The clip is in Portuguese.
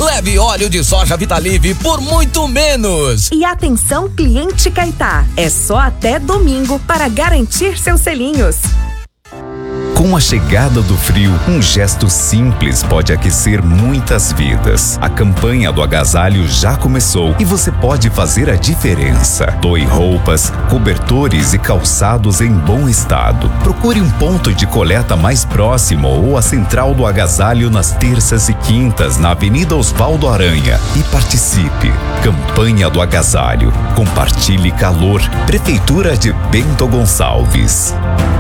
Leve óleo de soja Vitalive por muito menos. E atenção, cliente Caetá, é só até domingo para garantir seus selinhos. Com a chegada do frio, um gesto simples pode aquecer muitas vidas. A campanha do agasalho já começou e você pode fazer a diferença. Doe roupas, cobertores e calçados em bom estado. Procure um ponto de coleta mais próximo ou a central do agasalho nas terças e quintas na Avenida Osvaldo Aranha e participe. Campanha do agasalho. Compartilhe calor. Prefeitura de Bento Gonçalves.